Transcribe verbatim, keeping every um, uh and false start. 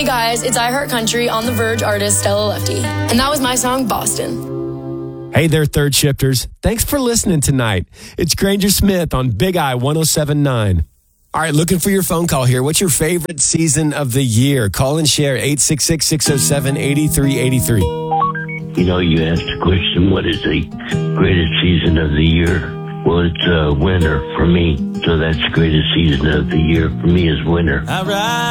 guys, it's I Heart Country on the Verge artist Stella Lefty. And that was my song, Boston. Hey there, third shifters. Thanks for listening tonight. It's Granger Smith on Big I one oh seven point nine. All right, looking for your phone call here. What's your favorite season of the year? Call and share eight six six, six oh seven, eight three eight three. You know, you asked the question, what is the greatest season of the year? Well, it's uh, winter for me. So that's the greatest season of the year for me is winter. All right.